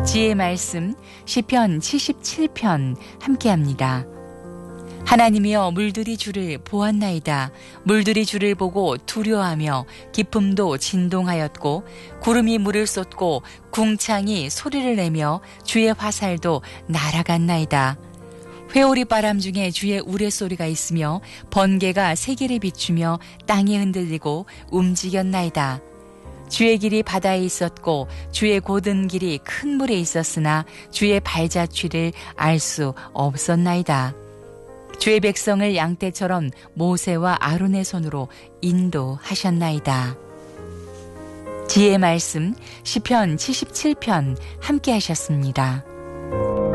지혜의 말씀 시편 77편 함께합니다. 하나님이여 물들이 주를 보았나이다. 물들이 주를 보고 두려워하며 기품도 진동하였고 구름이 물을 쏟고 궁창이 소리를 내며 주의 화살도 날아갔나이다. 회오리 바람 중에 주의 우레소리가 있으며 번개가 세계를 비추며 땅이 흔들리고 움직였나이다. 주의 길이 바다에 있었고 주의 곧은 길이 큰 물에 있었으나 주의 발자취를 알 수 없었나이다. 주의 백성을 양떼처럼 모세와 아론의 손으로 인도하셨나이다. 지혜의 말씀 시편 77편 함께 하셨습니다.